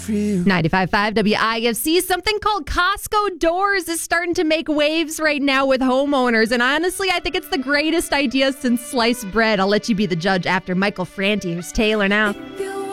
95.5 WIFC. Something called Costco Doors is starting to make waves right now with homeowners. And honestly, I think it's the greatest idea since sliced bread. I'll let you be the judge after Michael Franti. Here's Taylor now.